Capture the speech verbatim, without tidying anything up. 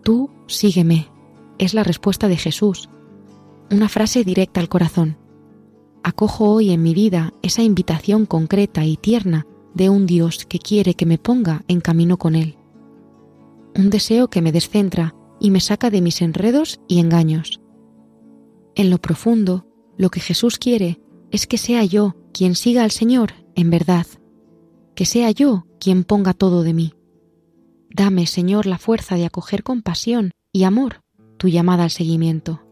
Tú sígueme, es la respuesta de Jesús, una frase directa al corazón. Acojo hoy en mi vida esa invitación concreta y tierna de un Dios que quiere que me ponga en camino con Él. Un deseo que me descentra y me saca de mis enredos y engaños. En lo profundo, lo que Jesús quiere es que sea yo quien siga al Señor en verdad, que sea yo quien ponga todo de mí. Dame, Señor, la fuerza de acoger con pasión y amor tu llamada al seguimiento.